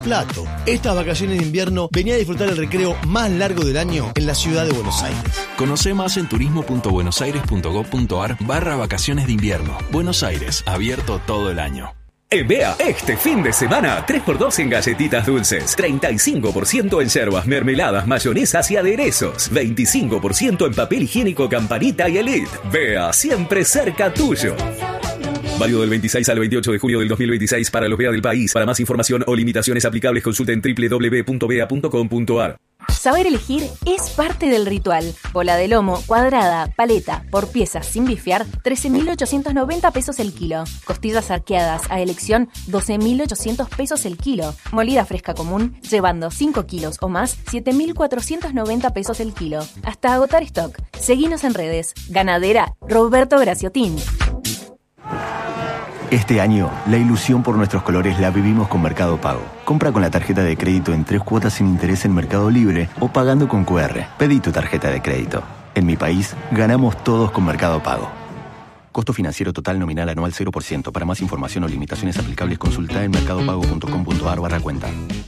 Plato. Estas vacaciones de invierno venía a disfrutar el recreo más largo del año en la ciudad de Buenos Aires. Conoce más en turismo.buenosaires.gov.ar/vacaciones de invierno. Buenos Aires, abierto todo el año. En Bea, este fin de semana, 3x2 en galletitas dulces, 35% en yerbas, mermeladas, mayonesas y aderezos, 25% en papel higiénico Campanita y Elite. Bea, siempre cerca tuyo. Válido del 26 al 28 de julio del 2026 para los Bea del país. Para más información o limitaciones aplicables, consulta en www.bea.com.ar. Saber elegir es parte del ritual. Bola de lomo, cuadrada, paleta, por piezas sin bifear, 13.890 pesos el kilo. Costillas arqueadas a elección, 12.800 pesos el kilo. Molida fresca común, llevando 5 kilos o más, 7.490 pesos el kilo. Hasta agotar stock. Seguinos en redes. Ganadera Roberto Graciotín. Este año, la ilusión por nuestros colores la vivimos con Mercado Pago. Compra con la tarjeta de crédito en 3 cuotas sin interés en Mercado Libre o pagando con QR. Pedí tu tarjeta de crédito. En mi país, ganamos todos con Mercado Pago. Costo financiero total nominal anual 0%. Para más información o limitaciones aplicables, consulta en mercadopago.com.ar/cuenta.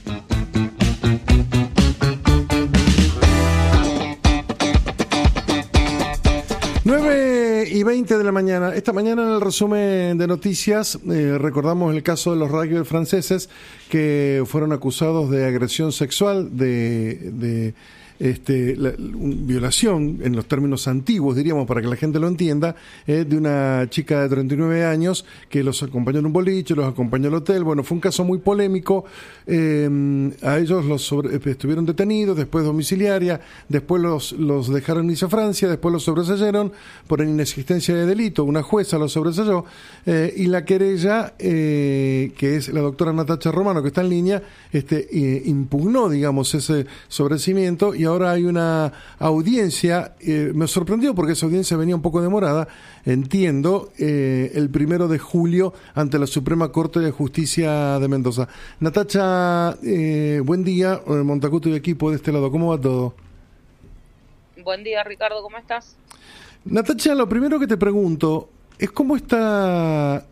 Y 20 de la mañana. Esta mañana en el resumen de noticias recordamos el caso de los rugbyers franceses que fueron acusados de agresión sexual, de violación, en los términos antiguos, diríamos, para que la gente lo entienda, de una chica de 39 años que los acompañó en un boliche, los acompañó al hotel. Bueno, fue un caso muy polémico. A ellos estuvieron detenidos, después domiciliaria, después los dejaron irse a Francia, después los sobreseyeron por inexistencia de delito. Una jueza los sobreseyó y la querella, que es la doctora Natacha Romano, que está en línea, impugnó, digamos, ese sobreseimiento, y ahora hay una audiencia. Me sorprendió porque esa audiencia venía un poco demorada, entiendo, el 1 de julio ante la Suprema Corte de Justicia de Mendoza. Natacha, buen día, Montacuto y equipo de este lado, ¿cómo va todo? Buen día, Ricardo, ¿cómo estás? Natacha, lo primero que te pregunto es cómo está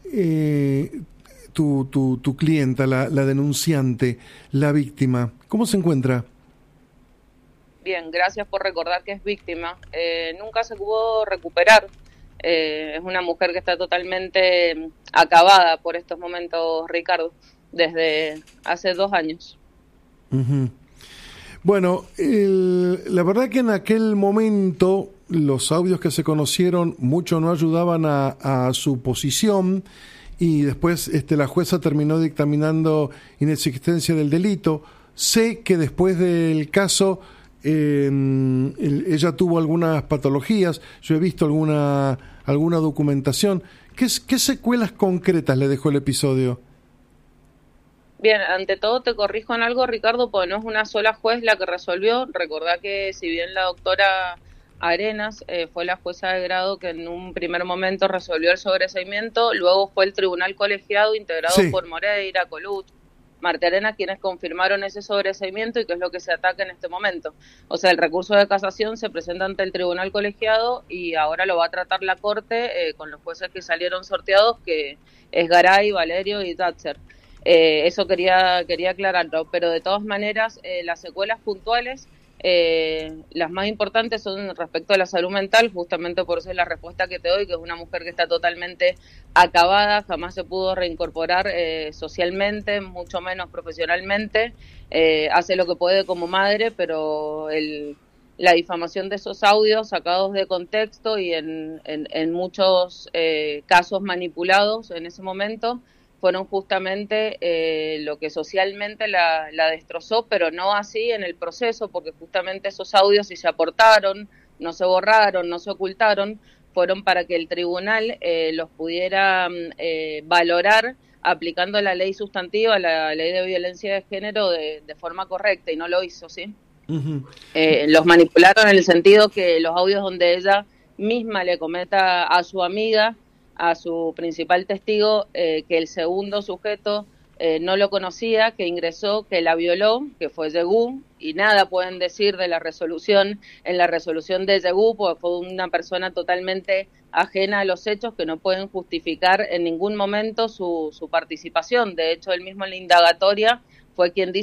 tu clienta, la denunciante, la víctima, ¿cómo se encuentra? Bien, gracias por recordar que es víctima. Nunca se pudo recuperar. Es una mujer que está totalmente acabada por estos momentos, Ricardo, desde hace 2 años. Uh-huh. Bueno, la verdad que en aquel momento los audios que se conocieron mucho no ayudaban a su posición, y después la jueza terminó dictaminando inexistencia del delito. Sé que después del caso ella tuvo algunas patologías. Yo he visto alguna documentación. ¿Qué secuelas concretas le dejó el episodio? Bien, ante todo te corrijo en algo, Ricardo, porque no es una sola juez la que resolvió. Recordá que si bien la doctora Arenas fue la jueza de grado que en un primer momento resolvió el sobreseimiento, luego fue el tribunal colegiado integrado por Moreira, Coluch, Marta Arenas, quienes confirmaron ese sobreseimiento, y que es lo que se ataca en este momento. O sea, el recurso de casación se presenta ante el tribunal colegiado y ahora lo va a tratar la Corte con los jueces que salieron sorteados, que es Garay, Valerio y Datzer. Eso quería aclararlo, pero de todas maneras las secuelas puntuales, las más importantes son respecto a la salud mental. Justamente por eso es la respuesta que te doy, que es una mujer que está totalmente acabada, jamás se pudo reincorporar socialmente, mucho menos profesionalmente. Hace lo que puede como madre, pero la difamación de esos audios sacados de contexto y en muchos casos manipulados en ese momento fueron justamente lo que socialmente la destrozó, pero no así en el proceso, porque justamente esos audios, si se aportaron, no se borraron, no se ocultaron, fueron para que el tribunal los pudiera valorar aplicando la ley sustantiva, la ley de violencia de género de forma correcta, y no lo hizo, ¿sí? Uh-huh. Los manipularon en el sentido que los audios donde ella misma le comenta a su amiga, a su principal testigo, que el segundo sujeto no lo conocía, que ingresó, que la violó, que fue Yegú, y nada pueden decir de la resolución, en la resolución de Yegú, porque fue una persona totalmente ajena a los hechos, que no pueden justificar en ningún momento su participación. De hecho, él mismo en la indagatoria fue quien